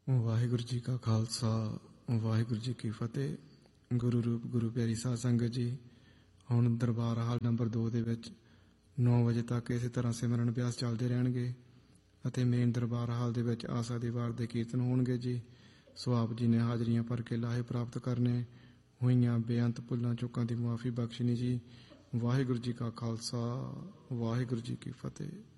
ਵਾਹਿਗੁਰੂ ਜੀ ਕਾ ਖਾਲਸਾ ਵਾਹਿਗੁਰੂ ਜੀ ਕੀ ਫਤਿਹ। ਗੁਰੂ ਰੂਪ ਗੁਰੂ ਪਿਆਰੀ ਸਾਧ ਸੰਗਤ ਜੀ, ਹੁਣ ਦਰਬਾਰ ਹਾਲ ਨੰਬਰ 2 ਦੇ ਵਿੱਚ 9 ਵਜੇ ਤੱਕ ਇਸੇ ਤਰ੍ਹਾਂ ਸਿਮਰਨ ਅਭਿਆਸ ਚੱਲਦੇ ਰਹਿਣਗੇ ਅਤੇ ਮੇਨ ਦਰਬਾਰ ਹਾਲ ਦੇ ਵਿੱਚ ਆਸਾ ਦੀ ਵਾਰ ਦੇ ਕੀਰਤਨ ਹੋਣਗੇ ਜੀ। ਸੋ ਆਪ ਜੀ ਨੇ ਹਾਜ਼ਰੀਆਂ ਭਰ ਕੇ ਲਾਹੇ ਪ੍ਰਾਪਤ ਕਰਨੇ, ਹੋਈਆਂ ਬੇਅੰਤ ਭੁੱਲਾਂ ਚੁੱਕਾਂ ਦੀ ਮੁਆਫੀ ਬਖਸ਼ਣੀ ਜੀ। ਵਾਹਿਗੁਰੂ ਜੀ ਕਾ ਖਾਲਸਾ ਵਾਹਿਗੁਰੂ ਜੀ ਕੀ ਫਤਿਹ।